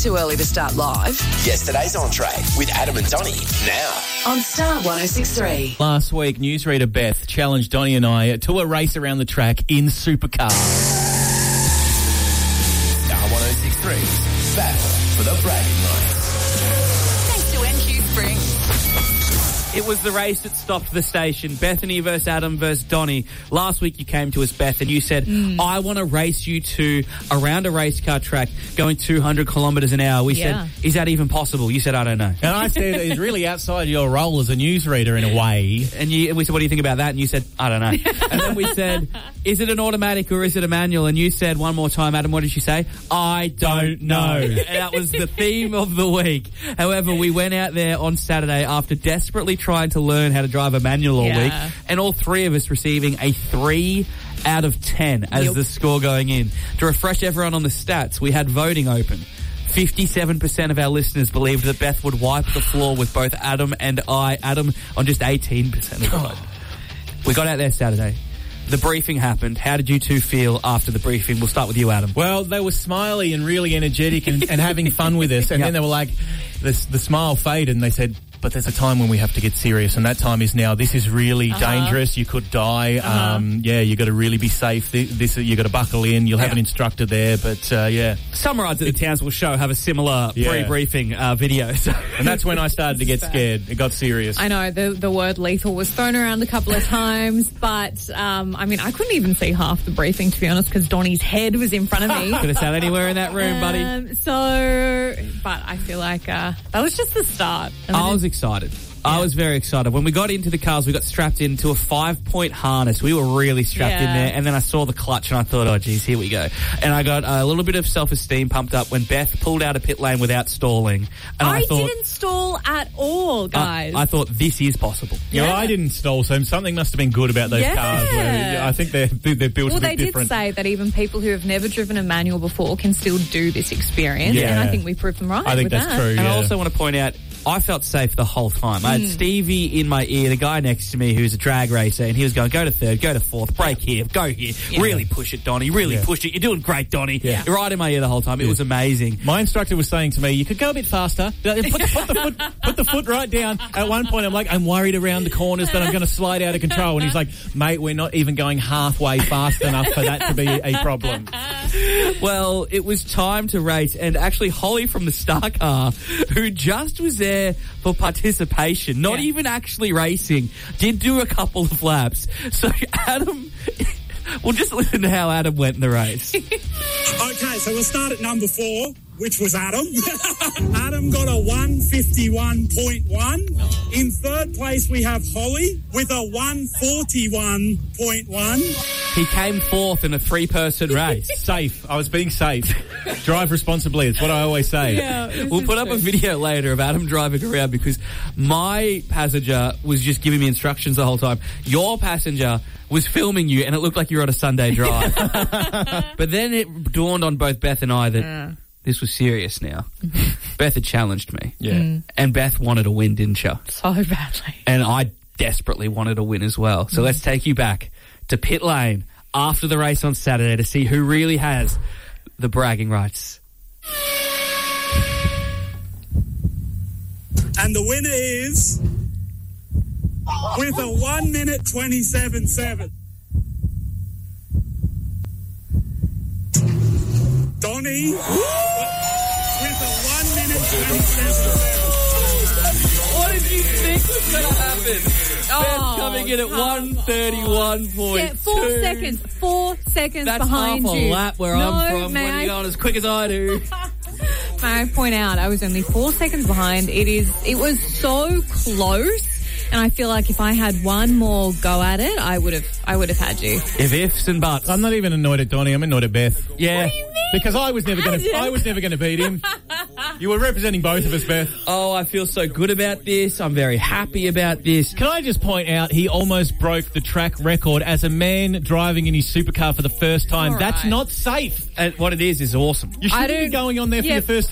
too early to start live. Yesterday's entree with Adam and Donnie now On Star 106.3. Last week, newsreader Beth challenged Donnie and I to a race around the track in supercars. Star 106.3's Battle for the Bragging Rights. Thanks to NQ Spring. It was the race that stopped the station. Bethany versus Adam versus Donnie. Last week you came to us, Beth, and you said, I want to race you to around a race car track going 200 kilometres an hour. We said, is that even possible? You said, I don't know. And I said, it's really outside your role as a newsreader in a way. And we said, what do you think about that? And you said, I don't know. And then we said, is it an automatic or is it a manual? And you said one more time, Adam, what did you say? I don't know. And that was the theme of the week. However, we went out there on Saturday after desperately trying to learn how to drive a manual all week, and all three of us receiving a 3 out of 10 as the score going in. To refresh everyone on the stats, we had voting open. 57% of our listeners believed that Beth would wipe the floor with both Adam and I. Adam on just 18% of the vote. We got out there Saturday. The briefing happened. How did you two feel after the briefing? We'll start with you, Adam. Well, they were smiley and really energetic and having fun with us. And then they were like, the smile faded and they said, but there's a time when we have to get serious, and that time is now. This is really dangerous. You could die. You got to really be safe. You got to buckle in. You'll have an instructor there, but Some rides at the Townsville show have a similar pre-briefing video. So. And that's when I started to get scared. It got serious. I know the word lethal was thrown around a couple of times, but I couldn't even see half the briefing, to be honest, because Donnie's head was in front of me. Could have sat anywhere in that room, buddy. But I feel like that was just the start. I was excited. I was very excited. When we got into the cars, we got strapped into a 5-point harness. We were really strapped in there. And then I saw the clutch and I thought, oh, geez, here we go. And I got a little bit of self-esteem pumped up when Beth pulled out of pit lane without stalling. And I thought, didn't stall at all, guys. I thought this is possible. Yeah, I didn't stall, so something must have been good about those cars. I think they're built a bit different. Well, they did say that even people who have never driven a manual before can still do this experience. Yeah. And I think we proved them right. I think that's true. And I also want to point out, I felt safe the whole time. I had Stevie in my ear, the guy next to me who's a drag racer, and he was going, go to third, go to fourth, brake here, go here. Really push it, Donnie. Really push it. You're doing great, Donnie. You're right in my ear the whole time. It was amazing. My instructor was saying to me, you could go a bit faster. Put the foot right down. At one point, I'm like, I'm worried around the corners that I'm going to slide out of control. And he's like, mate, we're not even going halfway fast enough for that to be a problem. Well, it was time to race, and actually Holly from the Star Car, who just was there for participation, not even actually racing, did do a couple of laps. So Adam, we'll just listen to how Adam went in the race. Okay, so we'll start at number 4, which was Adam. Adam got a 151.1. In third place, we have Holly with a 141.1. He came fourth in a 3-person race. Safe. I was being safe. Drive responsibly. It's what I always say. We'll put up a video later of Adam driving around because my passenger was just giving me instructions the whole time. Your passenger was filming you and it looked like you were on a Sunday drive. But then it dawned on both Beth and I that this was serious now. Beth had challenged me. And Beth wanted a win, didn't she? So badly. And I desperately wanted a win as well. So let's take you back to pit lane after the race on Saturday to see who really has the bragging rights. And the winner is, with a 1 minute 27.7. Donnie, with a 1 minute 27.7. What did you think was going to happen? Beth coming in at 131.2. Yeah, 4 seconds. 4 seconds That's behind half you. a lap where I'm from when you're going as quick as I do. May I point out, I was only 4 seconds behind. It was so close. And I feel like if I had one more go at it, I would have had you. If ifs and buts. I'm not even annoyed at Donnie. I'm annoyed at Beth. Yeah. What do you mean? Because I was never going to beat him. You were representing both of us, Beth. Oh, I feel so good about this. I'm very happy about this. Can I just point out, he almost broke the track record as a man driving in his supercar for the first time. All That's right. not safe. And what it is awesome. You shouldn't be going on there for your first